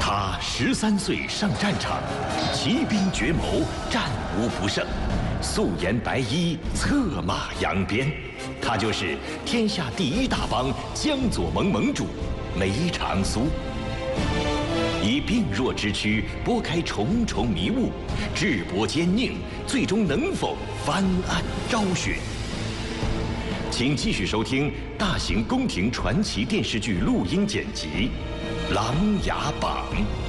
他13岁上战场，骑兵绝谋，战无不胜，素颜白衣，策马扬鞭。他就是天下第1大帮江左盟盟主梅长苏。以病弱之躯拨开重重迷雾，智搏坚宁，最终能否翻案昭雪？请继续收听大型宫廷传奇电视剧录音剪辑《琅琊榜》。